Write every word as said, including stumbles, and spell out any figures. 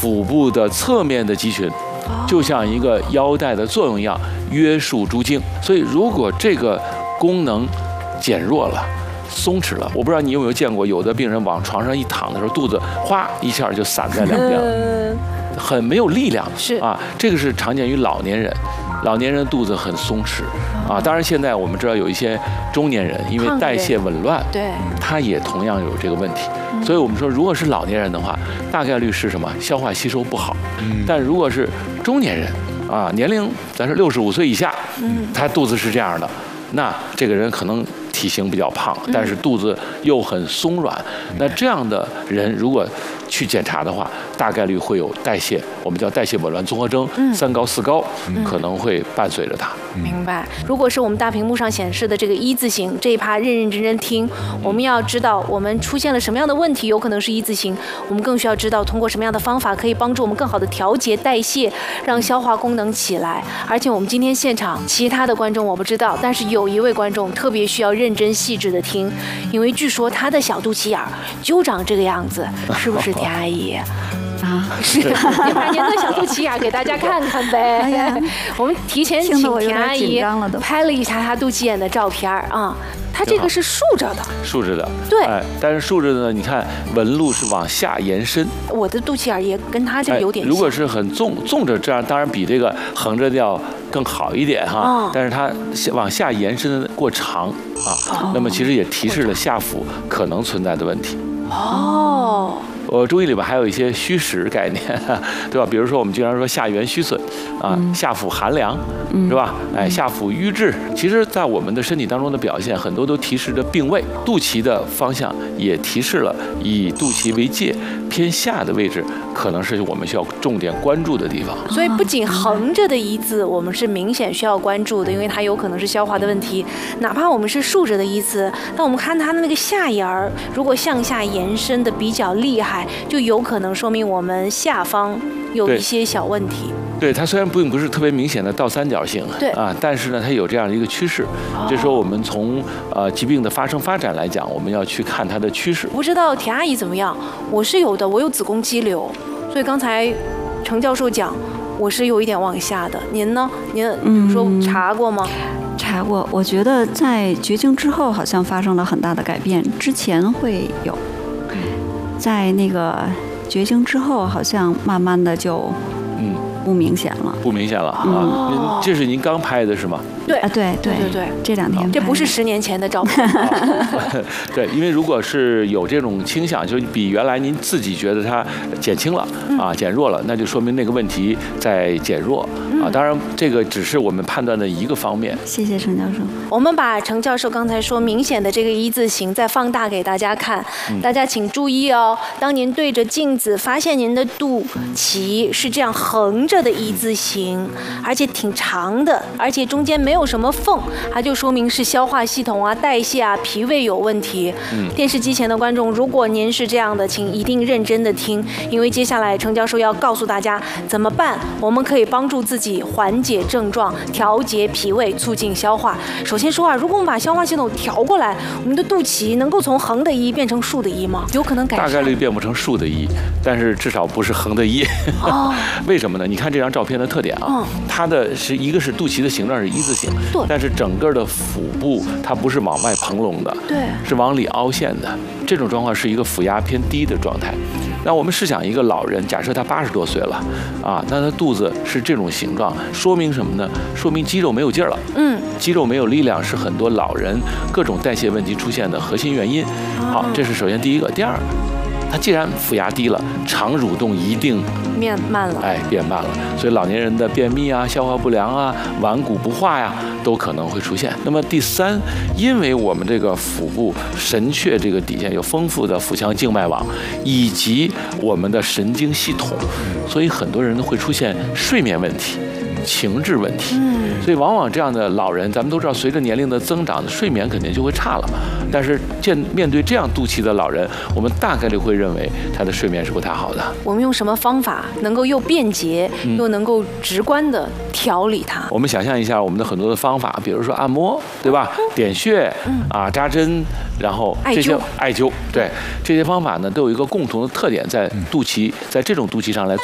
腹部的侧面的肌群，就像一个腰带的作用一样，约束诸经。所以如果这个功能减弱了、松弛了，我不知道你有没有见过，有的病人往床上一躺的时候，肚子哗一下就散在两边了，很没有力量。 是啊，这个是常见于老年人。老年人肚子很松弛啊，当然现在我们知道有一些中年人因为代谢紊乱， 对， 他也同样有这个问题。所以我们说，如果是老年人的话，大概率是什么？消化吸收不好。但如果是中年人啊，年龄咱是六十五岁以下，他肚子是这样的，那这个人可能体型比较胖，但是肚子又很松软。那这样的人如果去检查的话，大概率会有代谢，我们叫代谢紊乱综合征，嗯、三高四高、嗯、可能会伴随着它。 明白。如果是我们大屏幕上显示的这个一字形这一趴，认认真真听，我们要知道我们出现了什么样的问题，有可能是一字形，我们更需要知道通过什么样的方法可以帮助我们更好的调节代谢，让消化功能起来。而且我们今天现场其他的观众我不知道，但是有一位观众特别需要认真细致的听，因为据说他的小肚脐眼儿就长这个样子，是不是田阿姨？啊，是，你把您的小肚脐眼给大家看看呗。哎呀，我们提前请田阿姨拍了一下她肚脐眼的照片啊。它这个是竖着的， 竖着的， 对， 哎，但是竖着的呢，你看纹路是往下延伸。 我的肚脐眼也跟它这个有点像。 哎、如果是很纵纵着，这样当然比这个横着的要更好一点哈。哦、但是它往下延伸的过长啊，哦、那么其实也提示了下腹可能存在的问题。 哦。 我中医里边还有一些虚实概念，对吧？比如说我们经常说下元虚损啊，嗯、下腹寒凉，嗯、是吧？哎，下腹瘀滞，其实在我们的身体当中的表现，很多都提示着病位。肚脐的方向也提示了以肚脐为界偏下的位置，可能是我们需要重点关注的地方。 所以不仅横着的一字，我们是明显需要关注的，因为它有可能是消化的问题。哪怕我们是竖着的一字，但我们看它的那个下沿儿，如果向下延伸的比较厉害，就有可能说明我们下方有一些小问题。 对，它虽然并不是特别明显的倒三角形， 对啊，但是呢，它有这样的一个趋势。哦、这时候我们从呃疾病的发生发展来讲，我们要去看它的趋势。 不知道田阿姨怎么样？我是有的，我有子宫肌瘤，所以刚才程教授讲，我是有一点往下的。您呢？您比如说查过吗？ 嗯、查过。我觉得在绝经之后，好像发生了很大的改变，之前会有。在那个绝经之后，好像慢慢的就，嗯，不明显了， 不明显了啊！ 哦、 这是您刚拍的是吗？ 对啊，对对对对， 这两天这不是十年前的照片。 对，因为如果是有这种倾向，就比原来您自己觉得它减轻了啊，减弱了，那就说明那个问题在减弱啊。当然，这个只是我们判断的一个方面。 谢谢程教授。 我们把程教授刚才说明显的这个一字形再放大给大家看，嗯、大家请注意哦。当您对着镜子发现您的肚脐是这样横着的一字形，而且挺长的，而且中间没有什么缝，它就说明是消化系统啊、代谢啊、脾胃有问题。嗯、电视机前的观众，如果您是这样的，请一定认真的听，因为接下来程教授要告诉大家怎么办，我们可以帮助自己缓解症状、调节脾胃、促进消化。首先说啊，如果我们把消化系统调过来，我们的肚脐能够从横的一变成竖的一吗？有可能改善。 大概率变不成竖的一，但是至少不是横的一。哦、为什么呢？你看这张照片的特点啊，嗯、它的是一个是肚脐的形状是一字形， 对， 但是整个的腹部它不是往外蓬隆的， 对， 是往里凹陷的。这种状况是一个腹压偏低的状态。那我们试想一个老人，假设他八十多岁了，啊，那他肚子是这种形状，说明什么呢？说明肌肉没有劲儿了。嗯，肌肉没有力量是很多老人各种代谢问题出现的核心原因。好，这是首先第一个。第二，他既然腹压低了，肠蠕动一定变慢了， 哎，变慢了。所以老年人的便秘啊、消化不良啊、顽固不化呀，都可能会出现。那么第三，因为我们这个腹部神阙这个底下有丰富的腹腔静脉网，以及我们的神经系统，所以很多人会出现睡眠问题、情志问题。嗯，所以往往这样的老人，咱们都知道，随着年龄的增长，睡眠肯定就会差了。但是见面对这样肚脐的老人，我们大概率会认为他的睡眠是不太好的。 我们用什么方法能够又便捷、嗯、又能够直观的调理它？ 我们想象一下我们的很多的方法，比如说按摩，对吧？点穴，嗯、啊，扎针，然后这些艾灸，对，这些方法呢都有一个共同的特点，在肚脐，在这种肚脐上来。